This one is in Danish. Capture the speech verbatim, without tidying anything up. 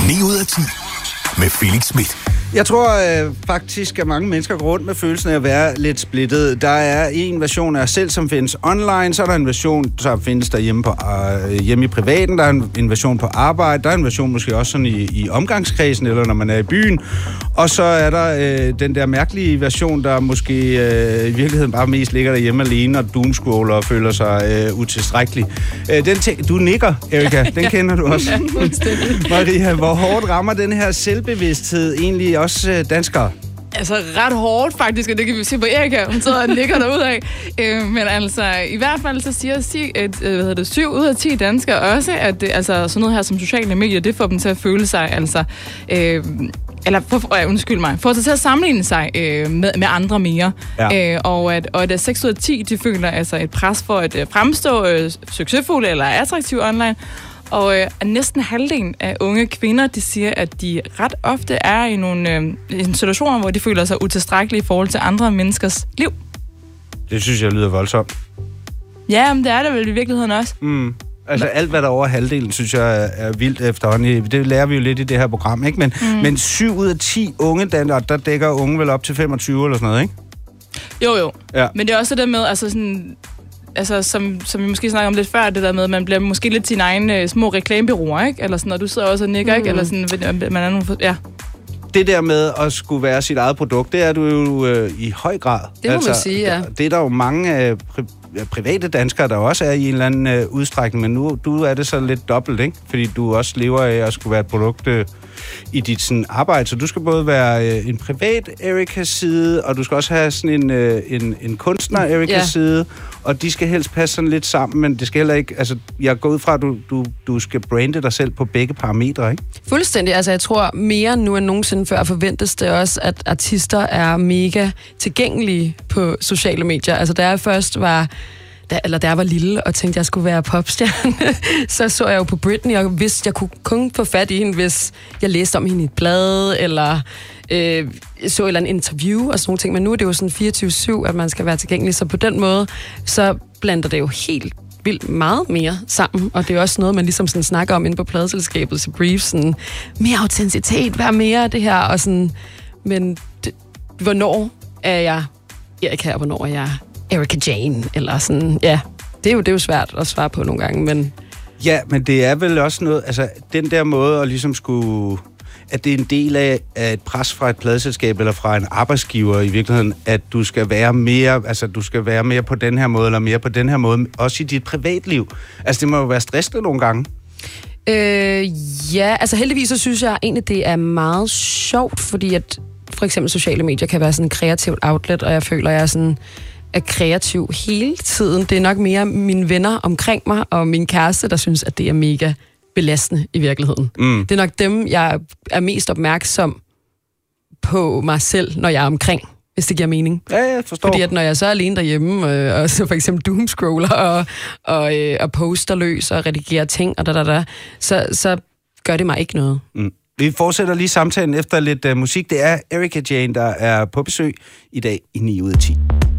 ni ud af ti med Felix Smith. Jeg tror øh, faktisk, at mange mennesker går rundt med følelsen af at være lidt splittet. Der er en version af os selv, som findes online, så er der en version, som findes derhjemme på, øh, hjemme i privaten, der er en, en version på arbejde, der er en version måske også sådan i, i omgangskredsen, eller når man er i byen. Og så er der øh, den der mærkelige version, der måske øh, i virkeligheden bare mest ligger derhjemme alene og doomscroller og føler sig øh, utilstrækkelig. Øh, den te- du nikker, Erika, den kender du også. Maria, hvor hårdt rammer den her selvbevidsthed egentlig også danskere? Altså ret hårdt faktisk, og det kan vi se på Erika, hun sidder og nikker derudad. Øh, men altså, i hvert fald så siger sig, at hvad hedder det, syv ud af ti danskere også, at det, altså, sådan noget her som sociale medier, det får dem til at føle sig, altså, øh, eller for, øh, undskyld mig, får sig til at sammenligne sig øh, med, med andre mere. Ja. Øh, og, at, og at seks ud af ti, de føler altså et pres for at øh, fremstå øh, succesfulde eller attraktive online. Og øh, næsten halvdelen af unge kvinder, de siger, at de ret ofte er i nogle øh, i situationer, hvor de føler sig utilstrækkelige i forhold til andre menneskers liv. Det synes jeg lyder voldsomt. Ja, men det er det vel i virkeligheden også. Mm. Altså alt, hvad der er over halvdelen, synes jeg er vildt efterhånden. Det lærer vi jo lidt i det her program, ikke? Men, mm. men syv ud af ti unge danskere, der dækker unge vel op til femogtyve eller sådan noget, ikke? Jo, jo. Ja. Men det er også det med, altså sådan... Altså, som, som vi måske snakker om lidt før, det der med, at man bliver måske lidt sine egne uh, små reklamebureauer, ikke? Eller sådan, og du sidder også og nikker, mm. ikke? Eller sådan, man er nogle... Ja. Det der med at skulle være sit eget produkt, det er du jo øh, i høj grad. Det må altså, man sige, ja. Det er der jo mange øh, pri- private danskere, der også er i en eller anden øh, udstrækning, men nu du er det så lidt dobbelt, ikke? Fordi du også lever af at skulle være et produkt øh, i dit sådan, arbejde. Så du skal både være øh, en privat Erika-side, og du skal også have sådan en, øh, en, en kunstner Erika-side, ja. Og de skal helst passe sådan lidt sammen, men det skal heller ikke... Altså, jeg går ud fra, at du, du, du skal brande dig selv på begge parametre, ikke? Fuldstændig. Altså, jeg tror mere nu end nogensinde før forventes det også, at artister er mega tilgængelige på sociale medier. Altså, da jeg først var... Da, eller da jeg var lille og tænkte, at jeg skulle være popstjerne, så så jeg jo på Britney, og vidste, jeg kunne kun få fat i hende, hvis jeg læste om hende i et blad, eller øh, så et eller andet interview og sådan nogle ting. Men nu er det jo sådan fireogtyve syv, at man skal være tilgængelig, så på den måde, så blander det jo helt vildt meget mere sammen, og det er også noget, man ligesom sådan snakker om inde på pladeselskabet til brief, sådan mere autenticitet, vær mere af det her, og sådan, men det, hvornår er jeg Erika, og hvornår er jeg Erika Jane, eller sådan, ja, det er jo, det er jo svært at svare på nogle gange, men... Ja, men det er vel også noget, altså, den der måde at ligesom skulle... At det er en del af, af et pres fra et pladeselskab eller fra en arbejdsgiver i virkeligheden, at du skal være mere, altså du skal være mere på den her måde, eller mere på den her måde, også i dit privatliv. Altså, det må jo være stressende nogle gange. Øh, ja, altså heldigvis så synes jeg egentlig, det er meget sjovt, fordi at for eksempel sociale medier kan være sådan en kreativt outlet, og jeg føler, jeg er sådan... er kreativ hele tiden. Det er nok mere mine venner omkring mig og min kæreste, der synes, at det er mega belastende i virkeligheden. Mm. Det er nok dem, jeg er mest opmærksom på mig selv, når jeg er omkring, hvis det giver mening. Ja, jeg forstår. Fordi at når jeg så er alene derhjemme, øh, og så for eksempel doomscroller og, og, øh, og poster løs og redigerer ting, og da, da, da, så, så gør det mig ikke noget. Mm. Vi fortsætter lige samtalen efter lidt uh, musik. Det er Erika Jane, der er på besøg i dag i ni ud af ti.